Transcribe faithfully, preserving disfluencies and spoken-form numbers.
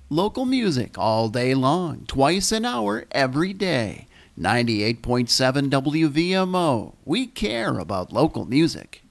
Local music all day long, twice an hour every day. ninety-eight point seven W V M O. We care about local music.